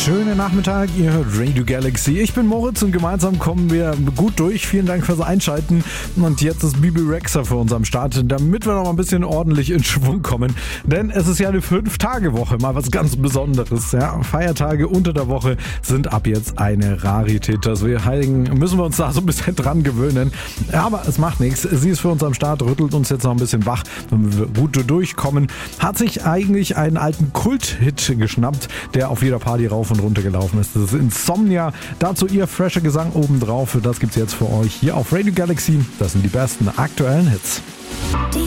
Schönen Nachmittag, ihr hört Radio Galaxy. Ich bin Moritz und gemeinsam kommen wir gut durch. Vielen Dank fürs Einschalten. Und jetzt ist Bibi Rexha für uns am Start, damit wir noch mal ein bisschen ordentlich in Schwung kommen. Denn es ist ja eine 5-Tage-Woche, mal was ganz Besonderes. Ja? Feiertage unter der Woche sind ab jetzt eine Rarität. Deswegen müssen wir uns da so ein bisschen dran gewöhnen. Aber es macht nichts. Sie ist für uns am Start, rüttelt uns jetzt noch ein bisschen wach, damit wir gut durchkommen. Hat sich eigentlich einen alten Kult-Hit geschnappt, der auf jeder Party rauf und runter gelaufen ist. Das ist Insomnia. Dazu ihr fresher Gesang obendrauf. Das gibt's jetzt für euch hier auf Radio Galaxy. Das sind die besten aktuellen Hits.